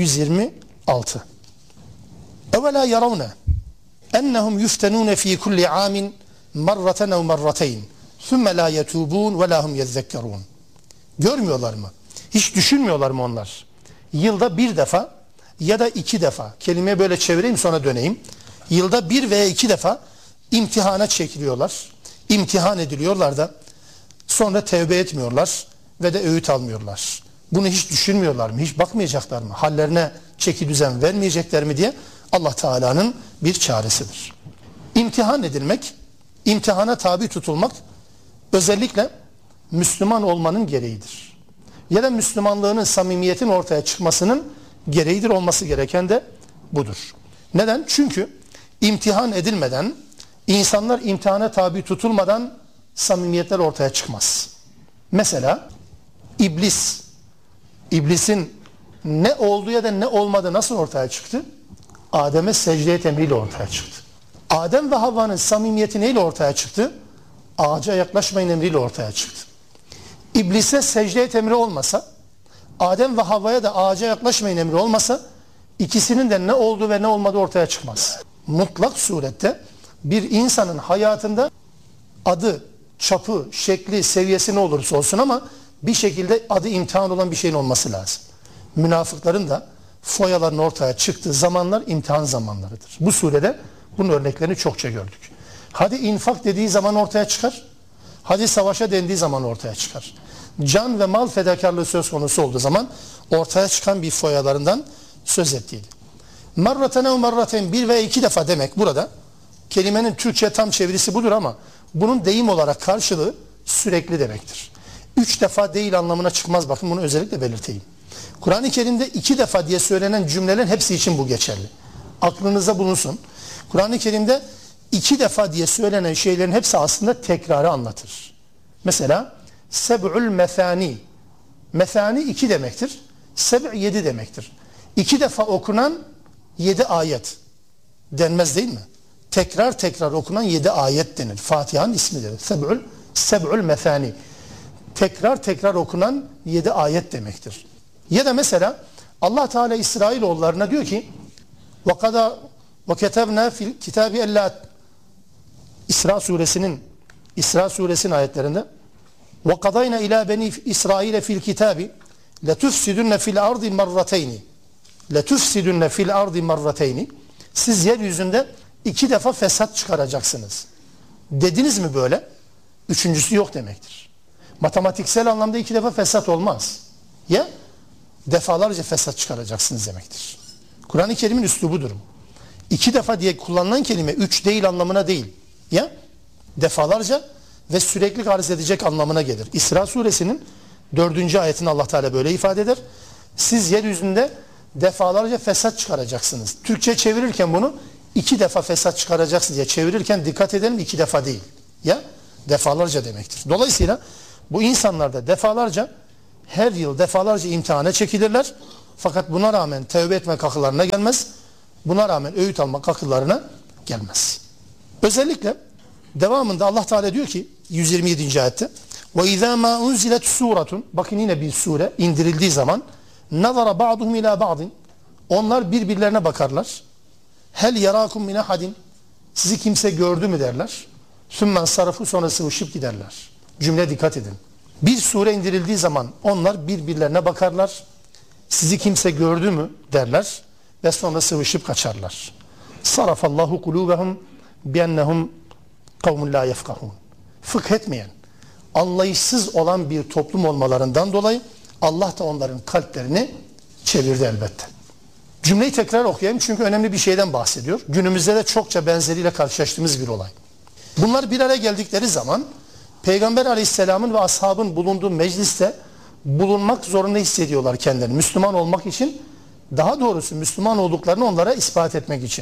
126. Evvela yaravne ennehum yuftenune fi kulli amin marraten ev marrateyn thumme la yetubun ve la hum yezzekkerun. Görmüyorlar mı? Hiç düşünmüyorlar mı onlar? Yılda bir defa ya da iki defa, kelimeyi böyle çevireyim sonra döneyim. Yılda bir veya iki defa imtihana çekiliyorlar. İmtihan ediliyorlar da sonra tevbe etmiyorlar ve de öğüt almıyorlar. Bunu hiç düşünmüyorlar mı? Hiç bakmayacaklar mı? Hallerine çeki düzen vermeyecekler mi diye Allah Teala'nın bir çaresidir. İmtihan edilmek, imtihana tabi tutulmak özellikle Müslüman olmanın gereğidir. Ya da Müslümanlığının, samimiyetin ortaya çıkmasının gereğidir, olması gereken de budur. Neden? Çünkü imtihan edilmeden, insanlar imtihana tabi tutulmadan samimiyetler ortaya çıkmaz. Mesela İblisin ne olduğu ya da ne olmadığı nasıl ortaya çıktı? Adem'e secde et emriyle ortaya çıktı. Adem ve Havva'nın samimiyeti neyle ortaya çıktı? Ağaca yaklaşmayın emriyle ortaya çıktı. İblise secde et emri olmasa, Adem ve Havva'ya da ağaca yaklaşmayın emri olmasa, ikisinin de ne olduğu ve ne olmadığı ortaya çıkmaz. Mutlak surette bir insanın hayatında adı, çapı, şekli, seviyesi ne olursa olsun ama bir şekilde adı imtihan olan bir şeyin olması lazım. Münafıkların da foyaların ortaya çıktığı zamanlar imtihan zamanlarıdır. Bu surede bunun örneklerini çokça gördük. Hadi infak dediği zaman ortaya çıkar. Hadi savaşa dendiği zaman ortaya çıkar. Can ve mal fedakarlığı söz konusu olduğu zaman ortaya çıkan bir foyalarından söz ettiydi. Marratene ve marraten, bir veya iki defa demek burada. Kelimenin Türkçe tam çevirisi budur ama bunun deyim olarak karşılığı sürekli demektir. Üç defa değil anlamına çıkmaz. Bakın bunu özellikle belirteyim. Kur'an-ı Kerim'de iki defa diye söylenen cümlelerin hepsi için bu geçerli. Aklınızda bulunsun. Kur'an-ı Kerim'de iki defa diye söylenen şeylerin hepsi aslında tekrarı anlatır. Mesela seb'ül methani. Methani iki demektir. Seb' yedi demektir. İki defa okunan 7 ayet denmez değil mi? Tekrar tekrar okunan 7 ayet denir. Fatiha'nın ismidir. Seb'ül methani. Tekrar tekrar okunan 7 ayet demektir. Ya da mesela Allah Teala İsrailoğullarına diyor ki وَكَتَبْنَا فِي الْكِتَابِ اَلَّا İsra suresinin ayetlerinde وَقَضَيْنَا اِلَى بَنِي إِسْرَائِيلَ فِي الْكِتَابِ لَتُفْسِدُنَّ فِي الْأَرْضِ مَرَّتَيْنِ لَتُفْسِدُنَّ فِي الْأَرْضِ مَرَّتَيْنِ Siz yeryüzünde iki defa fesat çıkaracaksınız. Dediniz mi böyle? Üçüncüsü yok demektir. Matematiksel anlamda iki defa fesat olmaz. Ya defalarca fesat çıkaracaksınız demektir. Kur'an-ı Kerim'in üslubudur. İki defa diye kullanılan kelime üç değil anlamına değil. Ya defalarca ve sürekli arz edecek anlamına gelir. İsra suresinin 4. ayetini Allah Teala böyle ifade eder. Siz yeryüzünde defalarca fesat çıkaracaksınız. Türkçe çevirirken bunu iki defa fesat çıkaracaksınız diye çevirirken dikkat edelim, iki defa değil. Ya defalarca demektir. Dolayısıyla bu insanlarda defalarca her yıl defalarca imtihana çekilirler. Fakat buna rağmen tevbe etmek akıllarına gelmez. Buna rağmen öğüt almak akıllarına gelmez. Özellikle devamında Allah Teala diyor ki 127. ayette وَاِذَا مَا اُنْزِلَتْ سُورَةٌ bakın yine bir sure indirildiği zaman نَظَرَ بَعْضُهُمْ اِلَى بَعْضٍ onlar birbirlerine bakarlar. Hel yarakum min ahadin sizi kimse gördü mü derler. Sümmen sarıfı sonra sıvışıp giderler. Cümle dikkat edin. Bir sure indirildiği zaman onlar birbirlerine bakarlar. Sizi kimse gördü mü derler ve sonra sıvışıp kaçarlar. Sarafallahu kulubehum biennehum kavmun la yefkahun. Fıkh etmeyen, anlayışsız olan bir toplum olmalarından dolayı Allah da onların kalplerini çevirdi elbette. Cümleyi tekrar okuyayım çünkü önemli bir şeyden bahsediyor. Günümüzde de çokça benzeriyle karşılaştığımız bir olay. Bunlar bir araya geldikleri zaman Peygamber Aleyhisselam'ın ve ashabın bulunduğu mecliste bulunmak zorunda hissediyorlar kendilerini. Müslüman olmak için, daha doğrusu Müslüman olduklarını onlara ispat etmek için.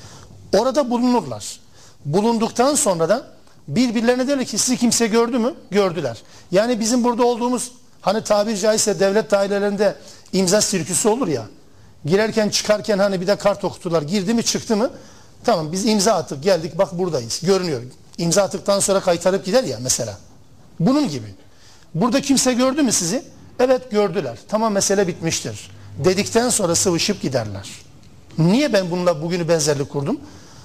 Orada bulunurlar. Bulunduktan sonra da birbirlerine derler ki sizi kimse gördü mü? Gördüler. Yani bizim burada olduğumuz hani tabiri caizse devlet dairelerinde imza sirküsü olur ya. Girerken çıkarken hani bir de kart okuturlar. Girdi mi çıktı mı? Tamam biz imza attık geldik bak buradayız. Görünüyor. İmza attıktan sonra kaytarıp gider ya mesela. Bunun gibi. Burada kimse gördü mü sizi? Evet gördüler. Tamam mesele bitmiştir. Dedikten sonra sıvışıp giderler. Niye ben bununla bugünü benzerlik kurdum?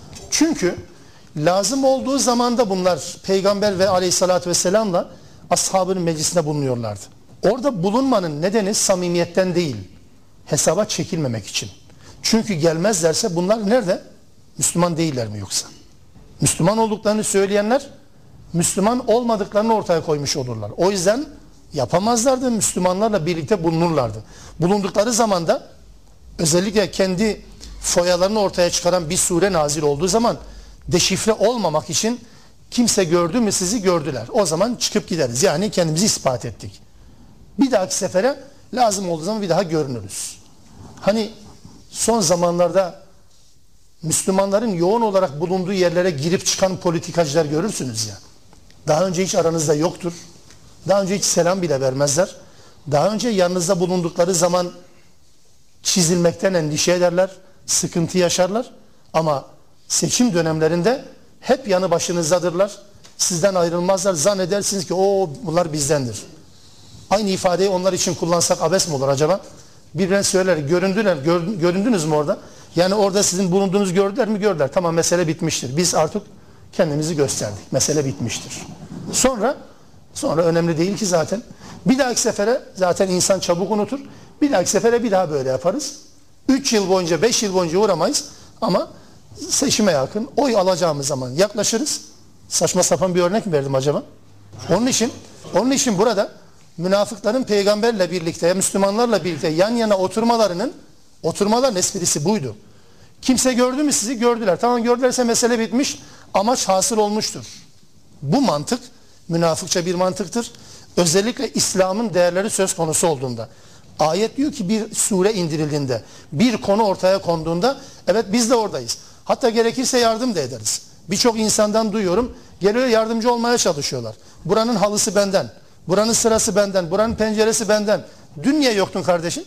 Çünkü lazım olduğu zamanda bunlar Peygamber ve Aleyhisselatü Vesselam'la ashabının meclisinde bulunuyorlardı. Orada bulunmanın nedeni samimiyetten değil, hesaba çekilmemek için. Çünkü gelmezlerse bunlar nerede? Müslüman değiller mi yoksa? Müslüman olduklarını söyleyenler Müslüman olmadıklarını ortaya koymuş olurlar. O yüzden yapamazlardı, Müslümanlarla birlikte bulunurlardı. Bulundukları zaman da özellikle kendi foyalarını ortaya çıkaran bir sure nazil olduğu zaman deşifre olmamak için kimse gördü mü sizi gördüler. O zaman çıkıp gideriz. Yani kendimizi ispat ettik. Bir dahaki sefere lazım olduğu zaman bir daha görünürüz. Hani son zamanlarda Müslümanların yoğun olarak bulunduğu yerlere girip çıkan politikacılar görürsünüz ya. Daha önce hiç aranızda yoktur. Daha önce hiç selam bile vermezler. Daha önce yanınızda bulundukları zaman çizilmekten endişe ederler. Sıkıntı yaşarlar. Ama seçim dönemlerinde hep yanı başınızdadırlar. Sizden ayrılmazlar. Zannedersiniz ki o bunlar bizdendir. Aynı ifadeyi onlar için kullansak abes mi olur acaba? Birbirine söyler. Göründünüz mü orada? Yani orada sizin bulunduğunuzu gördüler mi? Gördüler. Tamam mesele bitmiştir. Biz artık kendimizi gösterdik. Mesele bitmiştir. Sonra önemli değil ki zaten. Bir dahaki sefere zaten insan çabuk unutur. Bir dahaki sefere bir daha böyle yaparız. 3 yıl boyunca 5 yıl boyunca uğramayız. Ama seçime yakın oy alacağımız zaman yaklaşırız. Saçma sapan bir örnek mi verdim acaba? Onun için burada münafıkların peygamberle birlikte, Müslümanlarla birlikte yan yana oturmaların esprisi buydu. Kimse gördü mü sizi? Gördüler. Tamam gördülerse mesele bitmiş. Amaç hasıl olmuştur. Bu mantık münafıkça bir mantıktır. Özellikle İslam'ın değerleri söz konusu olduğunda. Ayet diyor ki bir sure indirildiğinde, bir konu ortaya konduğunda evet biz de oradayız. Hatta gerekirse yardım da ederiz. Birçok insandan duyuyorum. Geliyor yardımcı olmaya çalışıyorlar. Buranın halısı benden. Buranın sırası benden. Buranın penceresi benden. Dün niye yoktun kardeşim?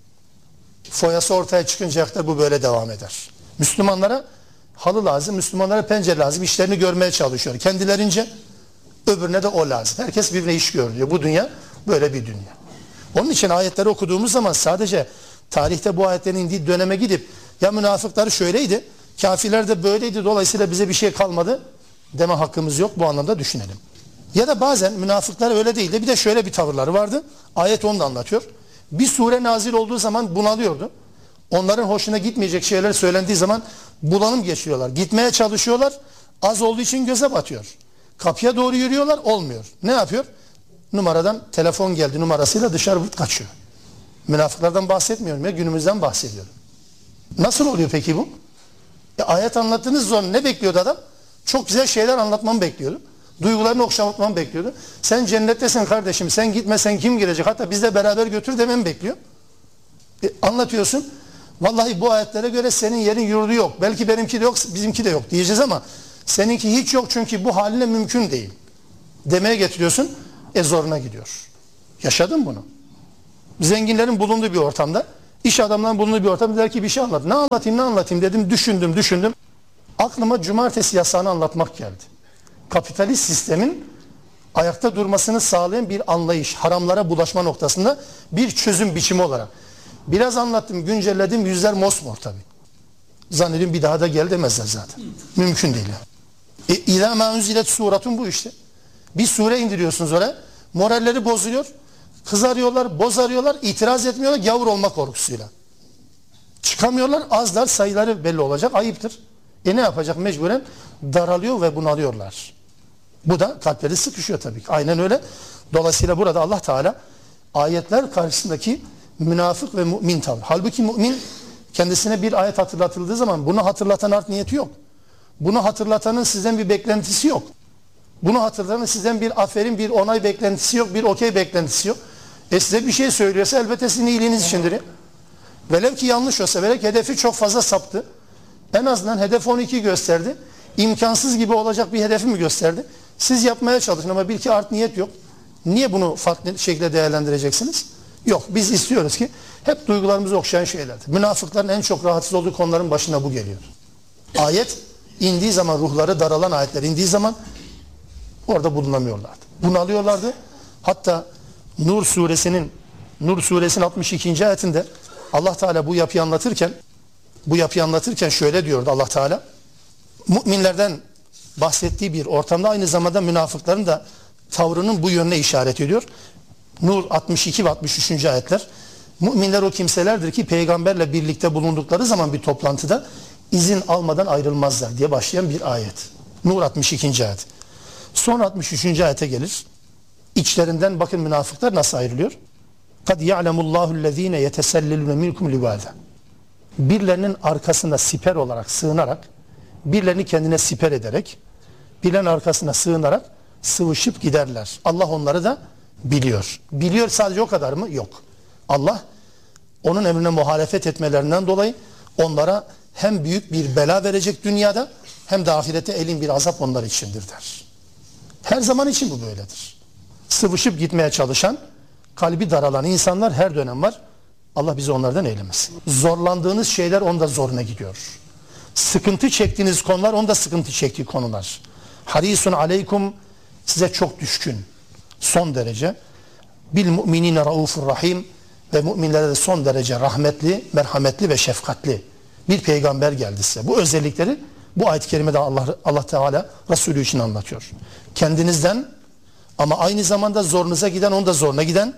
Foyası ortaya çıkıncaya kadar bu böyle devam eder. Müslümanlara halı lazım, Müslümanlara pencere lazım. İşlerini görmeye çalışıyor. Kendilerince öbürüne de o lazım. Herkes birbirine iş görüyor. Bu dünya böyle bir dünya. Onun için ayetleri okuduğumuz zaman sadece tarihte bu ayetlerin indiği döneme gidip ya münafıkları şöyleydi, kafirler de böyleydi dolayısıyla bize bir şey kalmadı deme hakkımız yok. Bu anlamda düşünelim. Ya da bazen münafıklar öyle değil de bir de şöyle bir tavırları vardı. Ayet onu da anlatıyor. Bir sure nazil olduğu zaman bunalıyordu. Onların hoşuna gitmeyecek şeyler söylendiği zaman bulanım geçiriyorlar. Gitmeye çalışıyorlar. Az olduğu için göze batıyor. Kapıya doğru yürüyorlar. Olmuyor. Ne yapıyor? Numaradan telefon geldi numarasıyla dışarı kaçıyor. Münafıklardan bahsetmiyorum ya. Günümüzden bahsediyorum. Nasıl oluyor peki bu? Ayet anlattığınız zaman ne bekliyordu adam? Çok güzel şeyler anlatmamı bekliyordu. Duygularını okşamatmamı bekliyordu. Sen cennettesin kardeşim. Sen gitmesen kim girecek? Hatta bizle beraber götür dememi bekliyor. Anlatıyorsun. Vallahi bu ayetlere göre senin yerin yurdu yok. Belki benimki de yok, bizimki de yok diyeceğiz ama seninki hiç yok çünkü bu haline mümkün değil. Demeye getiriyorsun. Zoruna gidiyor. Yaşadın bunu. Zenginlerin bulunduğu bir ortamda, iş adamlarının bulunduğu bir ortamda der ki bir şey anlat. Ne anlatayım dedim, düşündüm. Aklıma cumartesi yasağını anlatmak geldi. Kapitalist sistemin ayakta durmasını sağlayan bir anlayış, haramlara bulaşma noktasında bir çözüm biçimi olarak. Biraz anlattım, güncelledim, yüzler mosmor tabii. Zannediyorum bir daha da gel demezler zaten. Mümkün değil yani. İlâ mâ unzilet suratun bu işte. Bir sure indiriyorsunuz oraya, moralleri bozuluyor, kızarıyorlar, bozarıyorlar, itiraz etmiyorlar gavur olma korkusuyla. Çıkamıyorlar, azlar, sayıları belli olacak, ayıptır. Ne yapacak mecburen? Daralıyor ve bunalıyorlar. Bu da kalpleri sıkışıyor tabii ki. Aynen öyle. Dolayısıyla burada Allah Teala ayetler karşısındaki münafık ve mümin tavır. Halbuki mümin kendisine bir ayet hatırlatıldığı zaman bunu hatırlatan art niyeti yok. Bunu hatırlatanın sizden bir beklentisi yok. Bunu hatırlatanın sizden bir aferin, bir onay beklentisi yok, bir okey beklentisi yok. Size bir şey söylüyorsa elbette sizin iyiliğiniz içindir. Velev ki yanlış olsa, velev ki hedefi çok fazla saptı. En azından hedef 12 gösterdi. İmkansız gibi olacak bir hedefi mi gösterdi? Siz yapmaya çalışın ama bil ki art niyet yok. Niye bunu farklı şekilde değerlendireceksiniz? Yok. Biz istiyoruz ki hep duygularımızı okşayan şeylerdir. Münafıkların en çok rahatsız olduğu konuların başına bu geliyor. Ayet indiği zaman, ruhları daralan ayetler indiği zaman orada bulunamıyorlardı. Bunalıyorlardı. Hatta Nur suresinin 62. ayetinde Allah Teala bu yapıyı anlatırken şöyle diyordu Allah Teala. Müminlerden bahsettiği bir ortamda aynı zamanda münafıkların da tavrının bu yönüne işaret ediyor. Nur 62 ve 63. ayetler. Müminler o kimselerdir ki peygamberle birlikte bulundukları zaman bir toplantıda izin almadan ayrılmazlar diye başlayan bir ayet. Nur 62. ayet. Sonra 63. ayete gelir. İçlerinden bakın münafıklar nasıl ayrılıyor? قَدْ يَعْلَمُ اللّٰهُ الَّذ۪ينَ يَتَسَلِّلُونَ مِنْكُمْ لِوَادًا. Birilerinin arkasında siper olarak sığınarak, birilerini kendine siper ederek, birilerinin arkasına sığınarak sıvışıp giderler. Allah onları da biliyor. Biliyor sadece o kadar mı? Yok. Allah onun emrine muhalefet etmelerinden dolayı onlara hem büyük bir bela verecek dünyada hem de ahirette elin bir azap onlar içindir der. Her zaman için bu böyledir. Sıvışıp gitmeye çalışan, kalbi daralan insanlar her dönem var. Allah bizi onlardan eylemesin. Zorlandığınız şeyler onda zoruna gidiyor. Sıkıntı çektiğiniz konular onda sıkıntı çektiği konular. Harisun aleykum, size çok düşkün. Son derece. Bil mu'minine raufur rahim, ve müminlere de son derece rahmetli, merhametli ve şefkatli bir peygamber geldi size. Bu özellikleri bu ayet-i kerimede Allah Teala Resulü için anlatıyor. Kendinizden ama aynı zamanda zorunuza giden, onun da zoruna giden,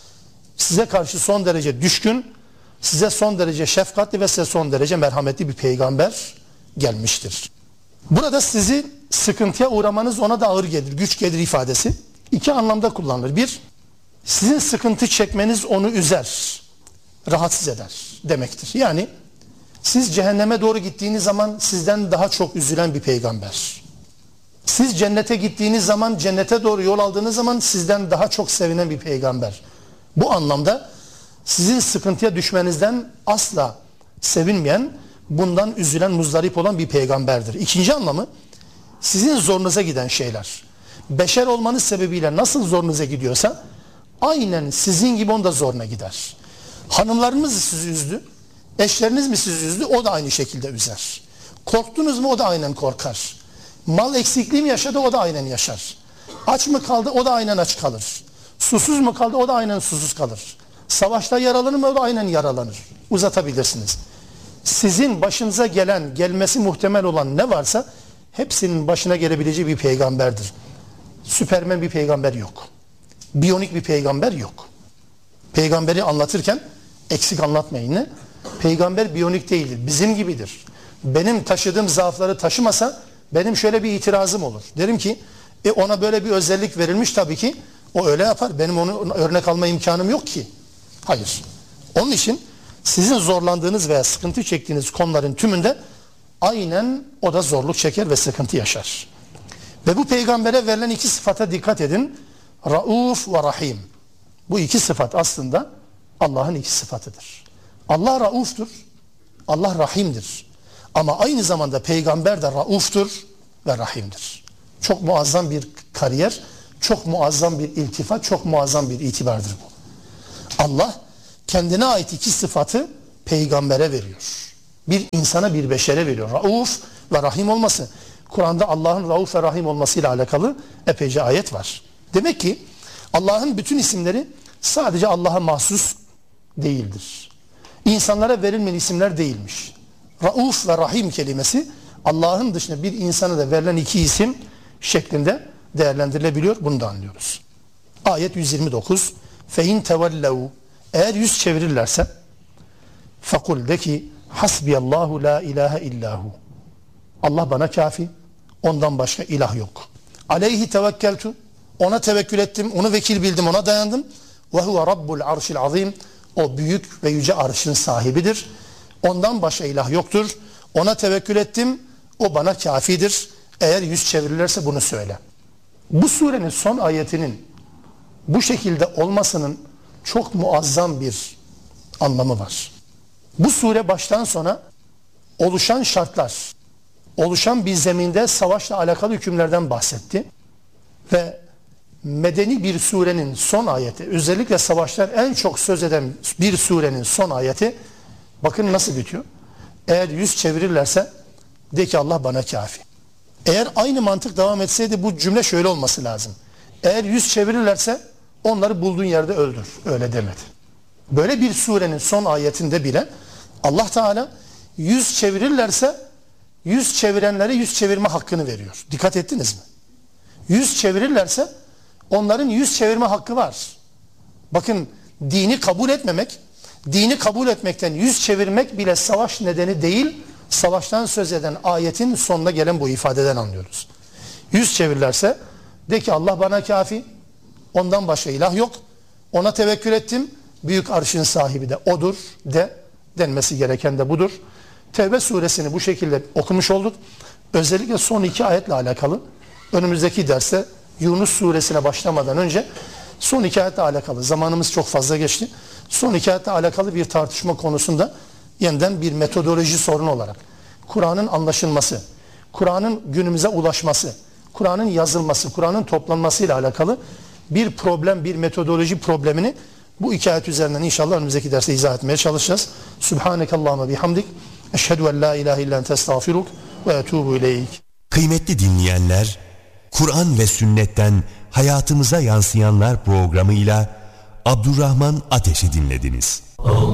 size karşı son derece düşkün, size son derece şefkatli ve size son derece merhametli bir peygamber gelmiştir. Burada sizi sıkıntıya uğramanız ona da ağır gelir, güç gelir ifadesi iki anlamda kullanılır. Bir, sizin sıkıntı çekmeniz onu üzer, rahatsız eder demektir. Yani siz cehenneme doğru gittiğiniz zaman sizden daha çok üzülen bir peygamber. Siz cennete gittiğiniz zaman, cennete doğru yol aldığınız zaman sizden daha çok sevinen bir peygamber. Bu anlamda sizin sıkıntıya düşmenizden asla sevinmeyen, bundan üzülen, muzdarip olan bir peygamberdir. İkinci anlamı, sizin zorunuza giden şeyler. Beşer olmanız sebebiyle nasıl zorunuza gidiyorsa, aynen sizin gibi onun da zoruna gider. Hanımlarınız sizi üzdü, eşleriniz mi sizi üzdü, o da aynı şekilde üzer. Korktunuz mu, o da aynen korkar. Mal eksikliği mi yaşadı, o da aynen yaşar. Aç mı kaldı, o da aynen aç kalır. Susuz mu kaldı, o da aynen susuz kalır. Savaşta yaralanır mı, o da aynen yaralanır. Uzatabilirsiniz. Sizin başınıza gelen, gelmesi muhtemel olan ne varsa hepsinin başına gelebileceği bir peygamberdir. Süpermen bir peygamber yok. Biyonik bir peygamber yok. Peygamberi anlatırken eksik anlatmayın ne? Peygamber biyonik değildir. Bizim gibidir. Benim taşıdığım zaafları taşımasa benim şöyle bir itirazım olur. Derim ki ona böyle bir özellik verilmiş, tabii ki o öyle yapar. Benim onu örnek alma imkanım yok ki. Hayır. Onun için sizin zorlandığınız veya sıkıntı çektiğiniz konuların tümünde aynen o da zorluk çeker ve sıkıntı yaşar. Ve bu peygambere verilen iki sıfata dikkat edin. Rauf ve Rahim. Bu iki sıfat aslında Allah'ın iki sıfatıdır. Allah Rauf'tur. Allah Rahim'dir. Ama aynı zamanda peygamber de Rauf'tur ve Rahim'dir. Çok muazzam bir kariyer, çok muazzam bir iltifat, çok muazzam bir itibardır bu. Allah kendine ait iki sıfatı peygambere veriyor. Bir insana, bir beşere veriyor. Rauf ve Rahim olması. Kur'an'da Allah'ın Rauf ve Rahim olmasıyla alakalı epeyce ayet var. Demek ki Allah'ın bütün isimleri sadece Allah'a mahsus değildir. İnsanlara verilmeyen isimler değilmiş. Rauf ve Rahim kelimesi Allah'ın dışında bir insana da verilen iki isim şeklinde değerlendirilebiliyor. Bunu da anlıyoruz. Ayet 129. فَاِنْ تَوَلَّوْا Eğer yüz çevirirlerse فَقُلْ de ki hasbiyallahu la ilahe illahu. Allah bana kafi, ondan başka ilah yok. Aleyhi tevekkeltu, ona tevekkül ettim, onu vekil bildim, ona dayandım. Ve huve rabbul arşil azim, o büyük ve yüce arşın sahibidir. Ondan başka ilah yoktur. Ona tevekkül ettim, o bana kafidir. Eğer yüz çevirirlerse bunu söyle. Bu surenin son ayetinin bu şekilde olmasının çok muazzam bir anlamı var. Bu sure baştan sona oluşan şartlar, oluşan bir zeminde savaşla alakalı hükümlerden bahsetti. Ve medeni bir surenin son ayeti, özellikle savaşlar en çok söz eden bir surenin son ayeti, bakın nasıl bitiyor. Eğer yüz çevirirlerse de ki Allah bana kafi. Eğer aynı mantık devam etseydi bu cümle şöyle olması lazım. Eğer yüz çevirirlerse onları bulduğun yerde öldür. Öyle demedi. Böyle bir surenin son ayetinde bile Allah Teala yüz çevirirlerse yüz çevirenlere yüz çevirme hakkını veriyor. Dikkat ettiniz mi? Yüz çevirirlerse onların yüz çevirme hakkı var. Bakın dini kabul etmemek, dini kabul etmekten yüz çevirmek bile savaş nedeni değil, savaştan söz eden ayetin sonuna gelen bu ifadeden anlıyoruz. Yüz çevirirlerse de ki Allah bana kafi, ondan başka ilah yok, ona tevekkül ettim, büyük arşın sahibi de odur denmesi gereken de budur. Tevbe suresini bu şekilde okumuş olduk. Özellikle son iki ayetle alakalı önümüzdeki derste Yunus suresine başlamadan önce son iki ayetle alakalı, zamanımız çok fazla geçti. Son iki ayetle alakalı bir tartışma konusunda yeniden bir metodoloji sorunu olarak Kur'an'ın anlaşılması, Kur'an'ın günümüze ulaşması, Kur'an'ın yazılması, Kur'an'ın toplanmasıyla alakalı bir problem, bir metodoloji problemini bu iki ayet üzerinden inşallah önümüzdeki derste izah etmeye çalışacağız. Subhanekallahumma bihamdik. Eşhedü en la ilahe illa ente estağfiruk ve etûbü ileyk. Kıymetli dinleyenler, Kur'an ve sünnetten hayatımıza yansıyanlar programıyla Abdurrahman Ateş'i dinlediniz.